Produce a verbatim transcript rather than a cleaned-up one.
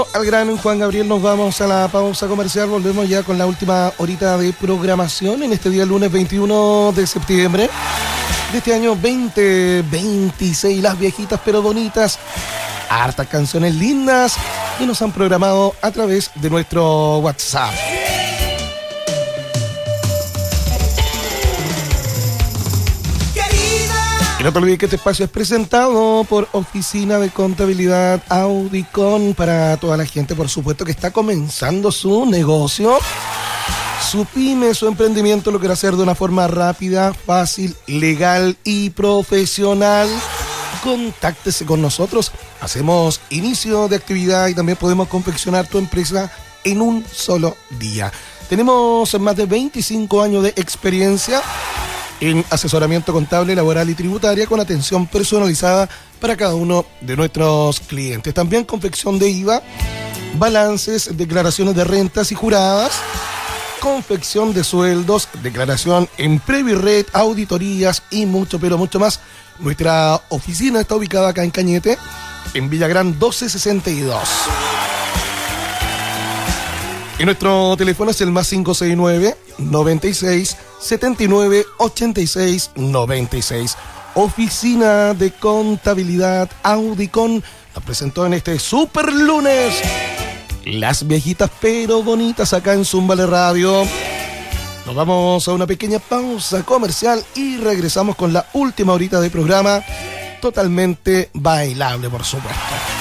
Al gran Juan Gabriel, nos vamos a la pausa comercial. Volvemos ya con la última horita de programación en este día lunes veintiuno de septiembre de este año veinte veintiséis. Las viejitas pero bonitas, hartas canciones lindas que nos han programado a través de nuestro WhatsApp. Y no te olvides que este espacio es presentado por Oficina de Contabilidad Audicon, para toda la gente, por supuesto, que está comenzando su negocio, su pyme, su emprendimiento. Lo quiere hacer de una forma rápida, fácil, legal y profesional. Contáctese con nosotros. Hacemos inicio de actividad y también podemos confeccionar tu empresa en un solo día. Tenemos más de veinticinco años de experiencia en asesoramiento contable, laboral y tributaria, con atención personalizada para cada uno de nuestros clientes. También confección de I V A, balances, declaraciones de rentas y juradas, confección de sueldos, declaración en Previred, auditorías y mucho, pero mucho más. Nuestra oficina está ubicada acá en Cañete, en Villagrán doce sesenta y dos. Y nuestro teléfono es el más cinco seis nueve, noventa y seis, setenta y nueve, ochenta y seis, noventa y seis. Oficina de Contabilidad Audicon nos presentó en este super lunes las viejitas pero bonitas acá en Zumbale Radio. Nos vamos a una pequeña pausa comercial y regresamos con la última horita de programa, totalmente bailable, por supuesto.